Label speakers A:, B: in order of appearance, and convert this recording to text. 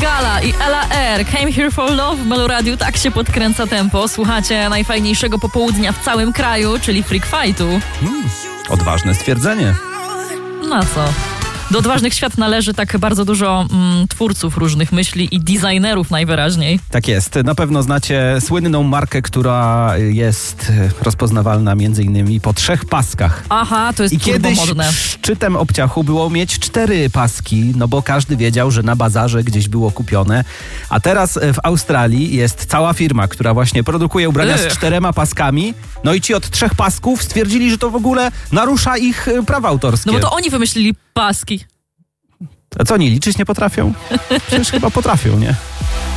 A: Sigala i Ella R. Came Here for Love w Meloradiu. Tak się podkręca tempo. Słuchacie najfajniejszego popołudnia w całym kraju, czyli Freak Fightu.
B: Odważne stwierdzenie.
A: No co? Do odważnych świat należy tak bardzo dużo twórców różnych myśli i designerów najwyraźniej.
B: Tak jest. Na pewno znacie słynną markę, która jest rozpoznawalna między innymi po 3 paskach.
A: Aha, to jest
B: I kiedyś
A: turbomodne.
B: szczytem obciachu było mieć 4 paski, no bo każdy wiedział, że na bazarze gdzieś było kupione. A teraz w Australii jest cała firma, która właśnie produkuje ubrania z 4 paskami. No i ci od 3 pasków stwierdzili, że to w ogóle narusza ich prawa autorskie.
A: No bo to oni wymyślili paski.
B: A co, oni liczyć nie potrafią? Przecież chyba potrafią, nie?